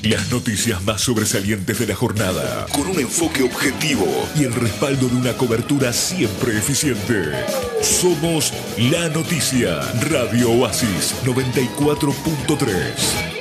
Las noticias más sobresalientes de la jornada, con un enfoque objetivo y el respaldo de una cobertura siempre eficiente. Somos La Noticia, Radio Oasis 94.3.